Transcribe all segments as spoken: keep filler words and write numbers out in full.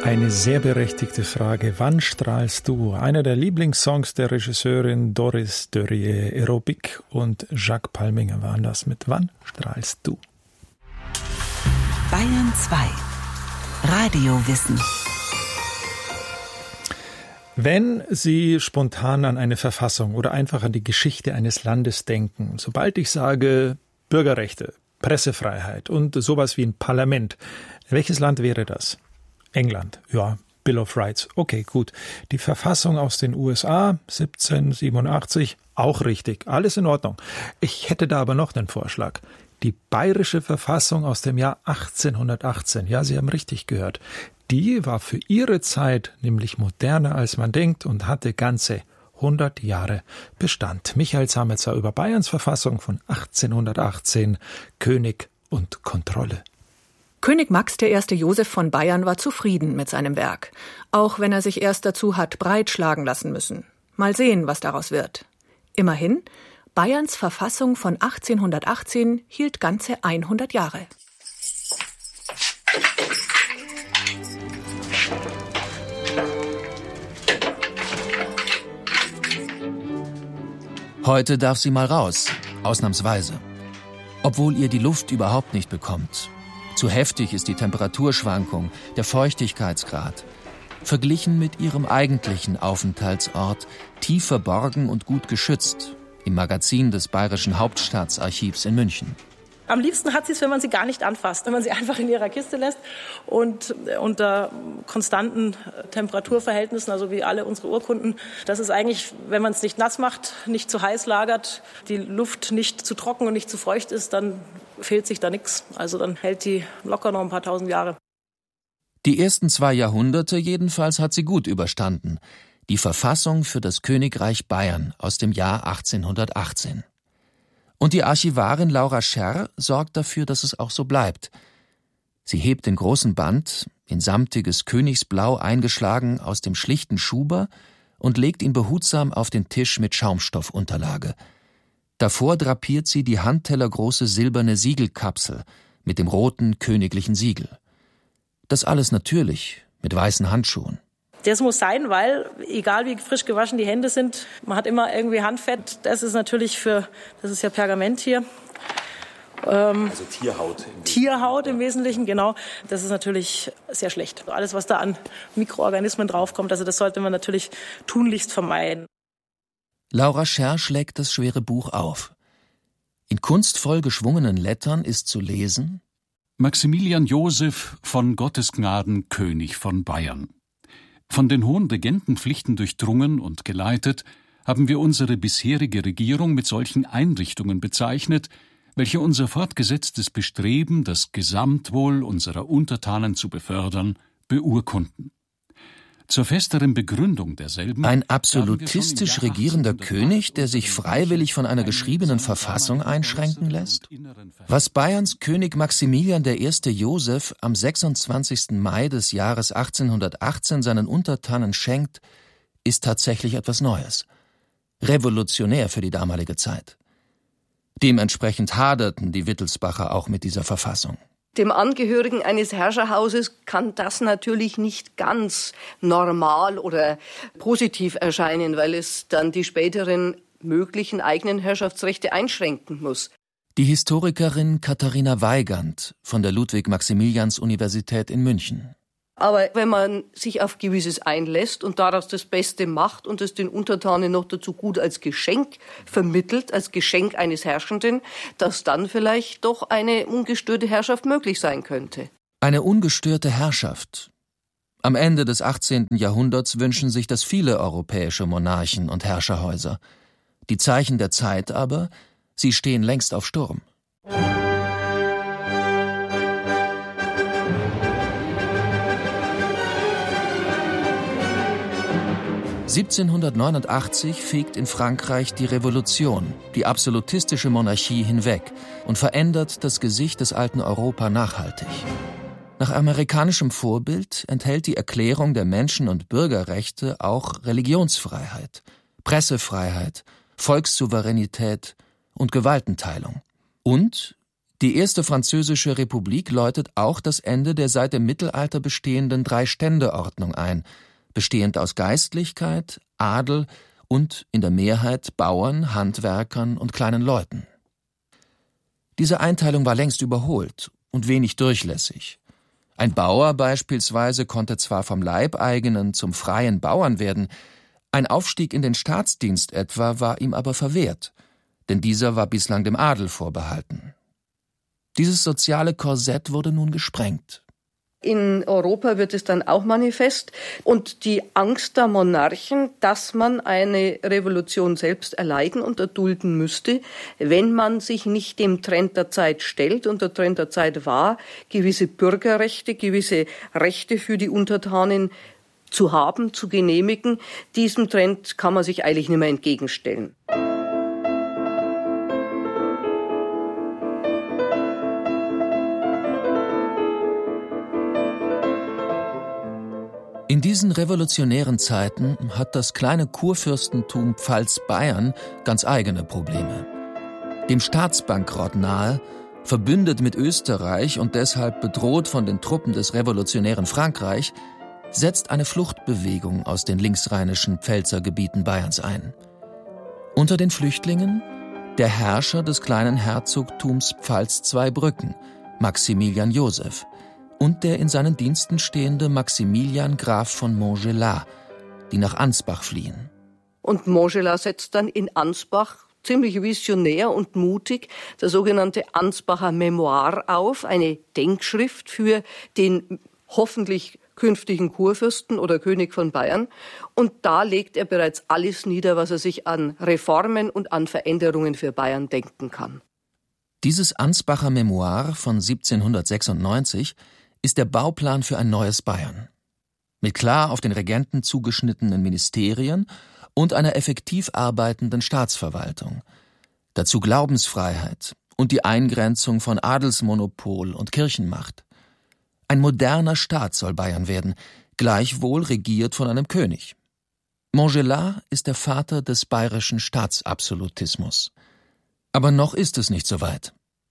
Eine sehr berechtigte Frage. Wann strahlst du? Einer der Lieblingssongs der Regisseurin Doris Dörrie, Aerobic und Jacques Palminger waren das mit Wann strahlst du? Bayern zwei. Radiowissen. Wenn Sie spontan an eine Verfassung oder einfach an die Geschichte eines Landes denken, sobald ich sage Bürgerrechte, Pressefreiheit und sowas wie ein Parlament, welches Land wäre das? England, ja, Bill of Rights, okay, gut. Die Verfassung aus den U S A, siebzehnhundertsiebenundachtzig, auch richtig, alles in Ordnung. Ich hätte da aber noch einen Vorschlag. Die bayerische Verfassung aus dem Jahr achtzehnhundertachtzehn, ja, Sie haben richtig gehört, die war für ihre Zeit nämlich moderner, als man denkt und hatte ganze hundert Jahre Bestand. Michael Zametzer über Bayerns Verfassung von achtzehnhundertachtzehn, König und Kontrolle. König Max der Erste Joseph von Bayern war zufrieden mit seinem Werk, auch wenn er sich erst dazu hat breitschlagen lassen müssen. Mal sehen, was daraus wird. Immerhin, Bayerns Verfassung von achtzehnhundertachtzehn hielt ganze hundert Jahre. Heute darf sie mal raus, ausnahmsweise. Obwohl ihr die Luft überhaupt nicht bekommt. Zu heftig ist die Temperaturschwankung, der Feuchtigkeitsgrad. Verglichen mit ihrem eigentlichen Aufenthaltsort, tief verborgen und gut geschützt, im Magazin des Bayerischen Hauptstaatsarchivs in München. Am liebsten hat sie es, wenn man sie gar nicht anfasst, wenn man sie einfach in ihrer Kiste lässt und unter konstanten Temperaturverhältnissen, also wie alle unsere Urkunden. Das ist eigentlich, wenn man es nicht nass macht, nicht zu heiß lagert, die Luft nicht zu trocken und nicht zu feucht ist, dann fehlt sich da nichts. Also dann hält die locker noch ein paar tausend Jahre. Die ersten zwei Jahrhunderte jedenfalls hat sie gut überstanden. Die Verfassung für das Königreich Bayern aus dem Jahr achtzehnhundertachtzehn. Und die Archivarin Laura Scherr sorgt dafür, dass es auch so bleibt. Sie hebt den großen Band, in samtiges Königsblau eingeschlagen, aus dem schlichten Schuber und legt ihn behutsam auf den Tisch mit Schaumstoffunterlage. Davor drapiert sie die handtellergroße silberne Siegelkapsel mit dem roten königlichen Siegel. Das alles natürlich, mit weißen Handschuhen. Das muss sein, weil, egal wie frisch gewaschen die Hände sind, man hat immer irgendwie Handfett. Das ist natürlich für, das ist ja Pergament hier. Ähm, also Tierhaut. Im Tierhaut im Wesentlichen, genau. Das ist natürlich sehr schlecht. Alles, was da an Mikroorganismen draufkommt, also das sollte man natürlich tunlichst vermeiden. Laura Scherr schlägt das schwere Buch auf. In kunstvoll geschwungenen Lettern ist zu lesen: Maximilian Joseph von Gottes Gnaden, König von Bayern. Von den hohen Regentenpflichten durchdrungen und geleitet, haben wir unsere bisherige Regierung mit solchen Einrichtungen bezeichnet, welche unser fortgesetztes Bestreben, das Gesamtwohl unserer Untertanen zu befördern, beurkunden. Zur festeren Begründung derselben... Ein absolutistisch regierender König, der sich freiwillig von einer geschriebenen Verfassung einschränken lässt? Was Bayerns König Maximilian der Erste Joseph am sechsundzwanzigsten Mai des Jahres achtzehnhundertachtzehn seinen Untertanen schenkt, ist tatsächlich etwas Neues. Revolutionär für die damalige Zeit. Dementsprechend haderten die Wittelsbacher auch mit dieser Verfassung. Dem Angehörigen eines Herrscherhauses kann das natürlich nicht ganz normal oder positiv erscheinen, weil es dann die späteren möglichen eigenen Herrschaftsrechte einschränken muss. Die Historikerin Katharina Weigand von der Ludwig-Maximilians-Universität in München. Aber wenn man sich auf Gewisses einlässt und daraus das Beste macht und es den Untertanen noch dazu gut als Geschenk vermittelt, als Geschenk eines Herrschenden, dass dann vielleicht doch eine ungestörte Herrschaft möglich sein könnte. Eine ungestörte Herrschaft. Am Ende des achtzehnten Jahrhunderts wünschen sich das viele europäische Monarchen und Herrscherhäuser. Die Zeichen der Zeit aber, sie stehen längst auf Sturm. siebzehnhundertneunundachtzig fegt in Frankreich die Revolution, die absolutistische Monarchie hinweg und verändert das Gesicht des alten Europa nachhaltig. Nach amerikanischem Vorbild enthält die Erklärung der Menschen- und Bürgerrechte auch Religionsfreiheit, Pressefreiheit, Volkssouveränität und Gewaltenteilung. Und Die erste französische Republik läutet auch das Ende der seit dem Mittelalter bestehenden Drei-Stände-Ordnung ein, bestehend aus Geistlichkeit, Adel und in der Mehrheit Bauern, Handwerkern und kleinen Leuten. Diese Einteilung war längst überholt und wenig durchlässig. Ein Bauer beispielsweise konnte zwar vom Leibeigenen zum freien Bauern werden, ein Aufstieg in den Staatsdienst etwa war ihm aber verwehrt, denn dieser war bislang dem Adel vorbehalten. Dieses soziale Korsett wurde nun gesprengt. In Europa wird es dann auch manifest. Und die Angst der Monarchen, dass man eine Revolution selbst erleiden und erdulden müsste, wenn man sich nicht dem Trend der Zeit stellt. Und der Trend der Zeit war, gewisse Bürgerrechte, gewisse Rechte für die Untertanen zu haben, zu genehmigen. Diesem Trend kann man sich eigentlich nicht mehr entgegenstellen. In diesen revolutionären Zeiten hat das kleine Kurfürstentum Pfalz-Bayern ganz eigene Probleme. Dem Staatsbankrott nahe, verbündet mit Österreich und deshalb bedroht von den Truppen des revolutionären Frankreich, setzt eine Fluchtbewegung aus den linksrheinischen Pfälzergebieten Bayerns ein. Unter den Flüchtlingen der Herrscher des kleinen Herzogtums Pfalz-Zweibrücken, Maximilian Joseph, und der in seinen Diensten stehende Maximilian Graf von Montgelas, die nach Ansbach fliehen. Und Montgelas setzt dann in Ansbach ziemlich visionär und mutig das sogenannte Ansbacher Memoir auf, eine Denkschrift für den hoffentlich künftigen Kurfürsten oder König von Bayern. Und da legt er bereits alles nieder, was er sich an Reformen und an Veränderungen für Bayern denken kann. Dieses Ansbacher Memoir von siebzehnhundertsechsundneunzig ist der Bauplan für ein neues Bayern. Mit klar auf den Regenten zugeschnittenen Ministerien und einer effektiv arbeitenden Staatsverwaltung. Dazu Glaubensfreiheit und die Eingrenzung von Adelsmonopol und Kirchenmacht. Ein moderner Staat soll Bayern werden, gleichwohl regiert von einem König. Montgelas ist der Vater des bayerischen Staatsabsolutismus. Aber noch ist es nicht so weit.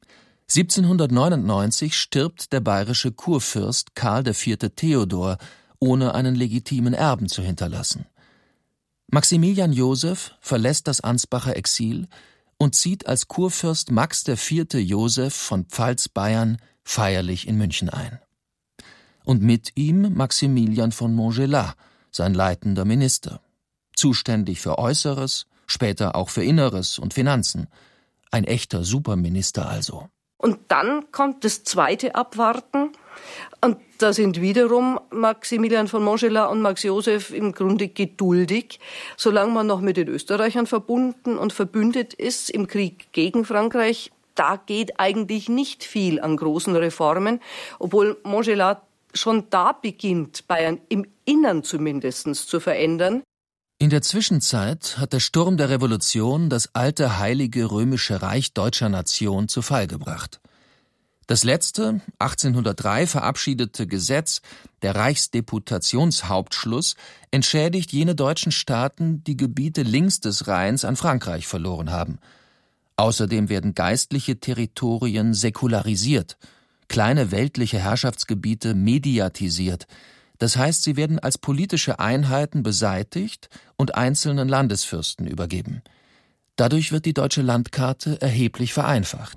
siebzehnhundertneunundneunzig stirbt der bayerische Kurfürst Karl der Vierte Theodor, ohne einen legitimen Erben zu hinterlassen. Maximilian Joseph verlässt das Ansbacher Exil und zieht als Kurfürst Max der Vierte Joseph von Pfalz-Bayern feierlich in München ein. Und mit ihm Maximilian von Montgelas, sein leitender Minister, zuständig für Äußeres, später auch für Inneres und Finanzen. Ein echter Superminister also. Und dann kommt das zweite Abwarten. Und da sind wiederum Maximilian von Montgelas und Max Joseph im Grunde geduldig, solange man noch mit den Österreichern verbunden und verbündet ist im Krieg gegen Frankreich. Da geht eigentlich nicht viel an großen Reformen, obwohl Montgelas schon da beginnt, Bayern im Innern zumindest zu verändern. In der Zwischenzeit hat der Sturm der Revolution das alte Heilige Römische Reich deutscher Nation zu Fall gebracht. Das letzte, achtzehnhundertdrei verabschiedete Gesetz, der Reichsdeputationshauptschluss, entschädigt jene deutschen Staaten, die Gebiete links des Rheins an Frankreich verloren haben. Außerdem werden geistliche Territorien säkularisiert, kleine weltliche Herrschaftsgebiete mediatisiert. Das heißt, sie werden als politische Einheiten beseitigt und einzelnen Landesfürsten übergeben. Dadurch wird die deutsche Landkarte erheblich vereinfacht.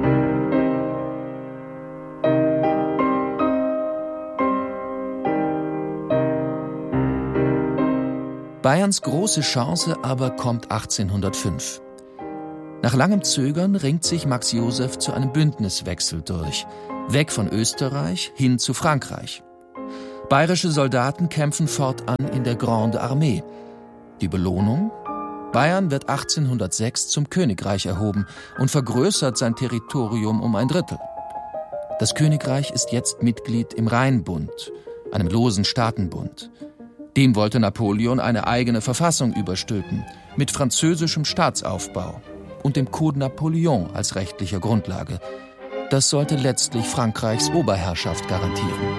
Bayerns große Chance aber kommt achtzehnhundertfünf. Nach langem Zögern ringt sich Max Joseph zu einem Bündniswechsel durch, weg von Österreich hin zu Frankreich. Bayerische Soldaten kämpfen fortan in der Grande Armee. Die Belohnung? Bayern wird achtzehnhundertsechs zum Königreich erhoben und vergrößert sein Territorium um ein Drittel. Das Königreich ist jetzt Mitglied im Rheinbund, einem losen Staatenbund. Dem wollte Napoleon eine eigene Verfassung überstülpen, mit französischem Staatsaufbau und dem Code Napoleon als rechtlicher Grundlage. Das sollte letztlich Frankreichs Oberherrschaft garantieren.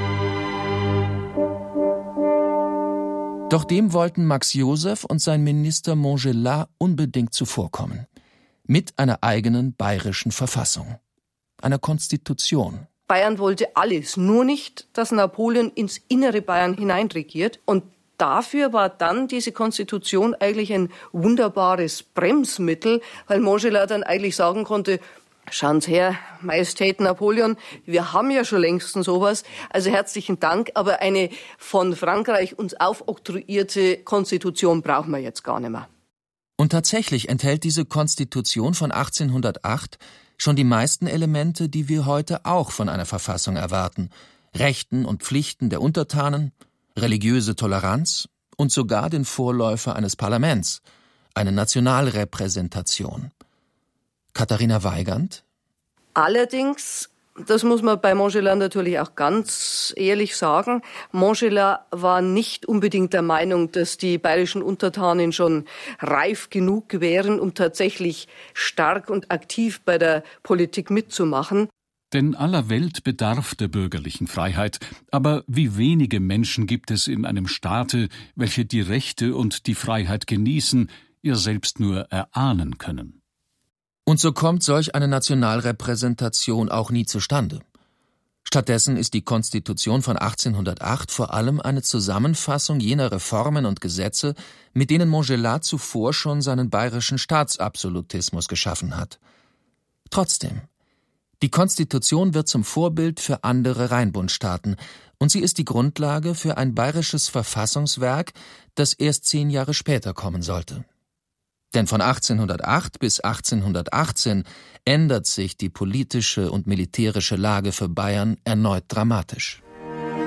Doch dem wollten Max Joseph und sein Minister Montgelas unbedingt zuvorkommen. Mit einer eigenen bayerischen Verfassung. einer Konstitution. Bayern wollte alles, nur nicht, dass Napoleon ins innere Bayern hineinregiert. Und dafür war dann diese Konstitution eigentlich ein wunderbares Bremsmittel, weil Montgelas dann eigentlich sagen konnte, schauen Sie her, Majestät Napoleon, wir haben ja schon längstens sowas, also herzlichen Dank, aber eine von Frankreich uns aufoktroyierte Konstitution brauchen wir jetzt gar nicht mehr. Und tatsächlich enthält diese Konstitution von achtzehnhundertacht schon die meisten Elemente, die wir heute auch von einer Verfassung erwarten: Rechten und Pflichten der Untertanen, religiöse Toleranz und sogar den Vorläufer eines Parlaments, eine Nationalrepräsentation. Katharina Weigand? Allerdings, das muss man bei Montgelas natürlich auch ganz ehrlich sagen, Montgelas war nicht unbedingt der Meinung, dass die bayerischen Untertanen schon reif genug wären, um tatsächlich stark und aktiv bei der Politik mitzumachen. Denn aller Welt bedarf der bürgerlichen Freiheit. Aber wie wenige Menschen gibt es in einem Staate, welche die Rechte und die Freiheit genießen, ihr selbst nur erahnen können. Und so kommt solch eine Nationalrepräsentation auch nie zustande. Stattdessen ist die Konstitution von achtzehnhundertacht vor allem eine Zusammenfassung jener Reformen und Gesetze, mit denen Montgelas zuvor schon seinen bayerischen Staatsabsolutismus geschaffen hat. Trotzdem, die Konstitution wird zum Vorbild für andere Rheinbundstaaten und sie ist die Grundlage für ein bayerisches Verfassungswerk, das erst zehn Jahre später kommen sollte. Denn von achtzehnhundertacht bis achtzehnhundertachtzehn ändert sich die politische und militärische Lage für Bayern erneut dramatisch.